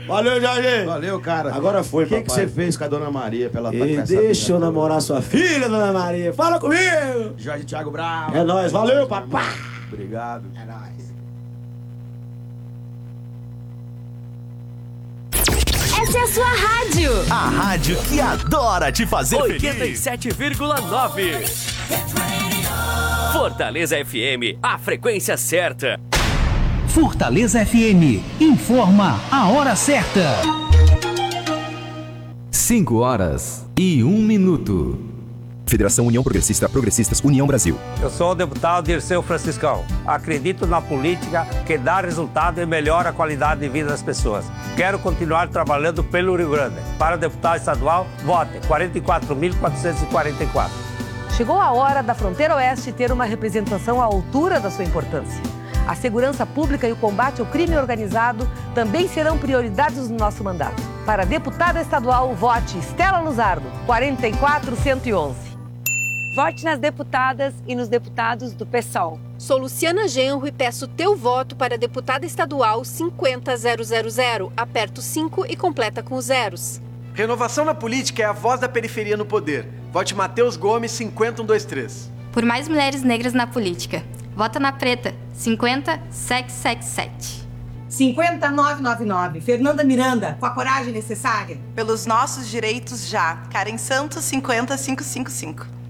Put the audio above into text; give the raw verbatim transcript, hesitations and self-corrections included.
Valeu, Jorge. Valeu, cara. Agora foi, O que papai. que você fez com a dona Maria pra ela tá E com essa deixa eu vida namorar sua filha, dona Maria. Fala comigo. Jorge Thiago Bravo. É nóis. Valeu, papai. Obrigado. É nóis. Essa é a sua rádio. A rádio que adora te fazer oitenta e feliz. sete vírgula nove. Fortaleza F M, a frequência certa. Fortaleza F M, informa a hora certa. cinco horas e um minuto. Federação União Progressista Progressistas União Brasil. Eu sou o deputado Dirceu Franciscão. Acredito na política que dá resultado e melhora a qualidade de vida das pessoas. Quero continuar trabalhando pelo Rio Grande. Para deputado estadual, vote quarenta e quatro mil quatrocentos e quarenta e quatro. Chegou a hora da Fronteira Oeste ter uma representação à altura da sua importância. A segurança pública e o combate ao crime organizado também serão prioridades do nosso mandato. Para deputada estadual, vote Estela Luzardo, quarenta e quatro cento e onze. Vote nas deputadas e nos deputados do PSOL. Sou Luciana Genro e peço teu voto para deputada estadual cinquenta zero zero zero. Aperta o cinco e completa com os zeros. Renovação na política é a voz da periferia no poder. Vote Matheus Gomes, cinquenta um dois três. Por mais mulheres negras na política. Vota na preta, cinquenta sete sete sete. cinquenta nove nove nove. Fernanda Miranda, com a coragem necessária. Pelos nossos direitos já. Karen Santos, cinquenta quinhentos e cinquenta e cinco.